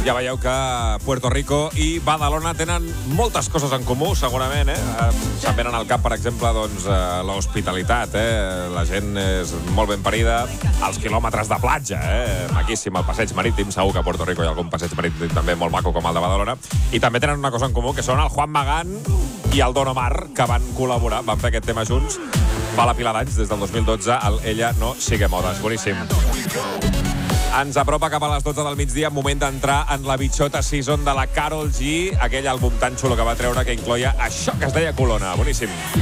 Ja veieu que Puerto Rico i Badalona tenen moltes coses en comú, segurament, Se'n venen al cap, per exemple, doncs, l'hospitalitat, La gent és molt ben parida. Els quilòmetres de platja, Maquíssim, el passeig marítim. Segur que a Puerto Rico hi ha algun passeig marítim també molt maco com el de Badalona. I també tenen una cosa en comú, que són el Juan Magán i el Don Omar, que van col·laborar, van fer aquest tema junts fa la pila d'anys, des del 2012, el Ella no sigue modes. Boníssim. Ens apropa cap a les 12 del migdia, moment d'entrar en la bitxota season de la Karol G, aquell àlbum tan xulo que va treure que incloia això que es deia Colona. Boníssim.